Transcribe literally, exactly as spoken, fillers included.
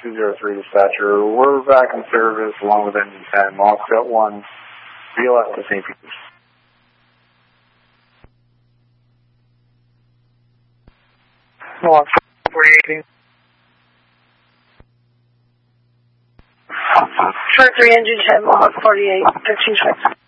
two zero three dispatcher. We're back in service along with engine ten. Moscow one, V L S to Saint Peter's. Moscow four eighty. Short three engine ten, log forty-eight, fifteen check.